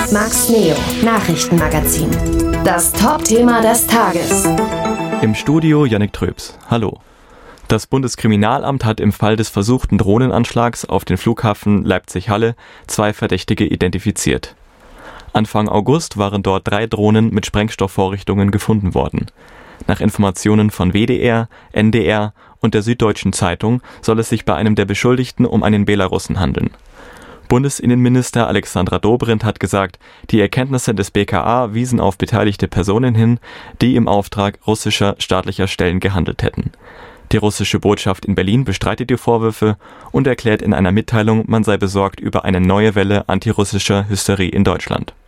Max Neo, Nachrichtenmagazin. Das Top-Thema des Tages. Im Studio Yannick Tröps. Hallo. Das Bundeskriminalamt hat im Fall des versuchten Drohnenanschlags auf den Flughafen Leipzig-Halle 2 Verdächtige identifiziert. Anfang August waren dort 3 Drohnen mit Sprengstoffvorrichtungen gefunden worden. Nach Informationen von WDR, NDR und der Süddeutschen Zeitung soll es sich bei einem der Beschuldigten um einen Belarussen handeln. Bundesinnenminister Alexandra Dobrindt hat gesagt, die Erkenntnisse des BKA wiesen auf beteiligte Personen hin, die im Auftrag russischer staatlicher Stellen gehandelt hätten. Die russische Botschaft in Berlin bestreitet die Vorwürfe und erklärt in einer Mitteilung, man sei besorgt über eine neue Welle antirussischer Hysterie in Deutschland.